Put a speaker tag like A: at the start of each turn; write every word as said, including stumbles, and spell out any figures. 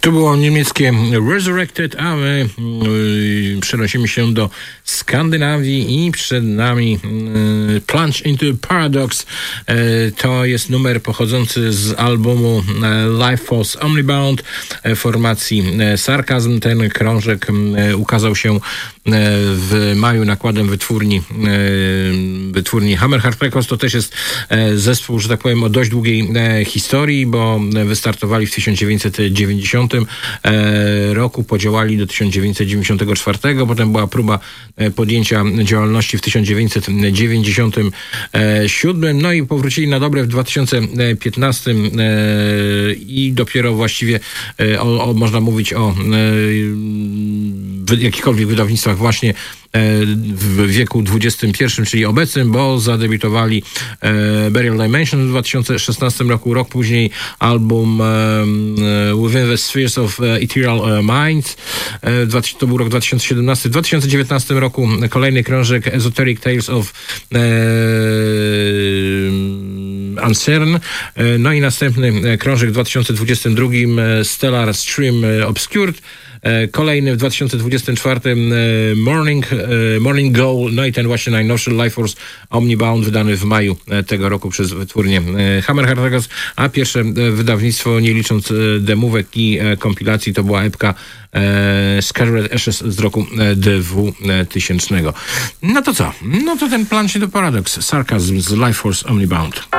A: To było niemieckie Resurrected, a my yy, przenosimy się do Skandynawii i przed nami yy, Plunge into Paradox. Yy, to jest numer pochodzący z albumu yy, Life Force Omnibound yy, formacji yy, Sarcasm. Ten krążek yy, ukazał się yy, w maju nakładem wytwórni yy, wytwórni Hammerheart Records. To też jest yy, zespół, że tak powiem, o dość długiej yy, historii, bo wystartowali w tysiąc dziewięćset dziewięćdziesiątym roku, podziałali do tysiąc dziewięćset dziewięćdziesiątego czwartego, potem była próba podjęcia działalności w tysiąc dziewięćset dziewięćdziesiątym siódmym, no i powrócili na dobre w dwa tysiące piętnastym i dopiero właściwie o, o, można mówić o jakichkolwiek wydawnictwach właśnie w wieku dwudziestym pierwszym, czyli obecnym, bo zadebiutowali Burial Dimension w dwa tysiące szesnastym roku, rok później album Within the Spheres of Ethereal Minds, to był rok dwa tysiące siedemnasty. W dwa tysiące dziewiętnastym roku kolejny krążek Esoteric Tales of Uncern, no i następny krążek w dwa tysiące dwudziestym drugim Stellar Stream Obscured. Kolejny w dwa tysiące dwudziestym czwartym Morning, Morning Goal, no i ten właśnie najnowszy Life Force Omnibound, wydany w maju tego roku przez wytwórnię Hammerheart Records, a pierwsze wydawnictwo, nie licząc demówek i kompilacji, to była epka Scattered Ashes z roku dwutysięcznego. No to co? No to ten Plunge into Paradox, Sarcasm z Life Force Omnibound.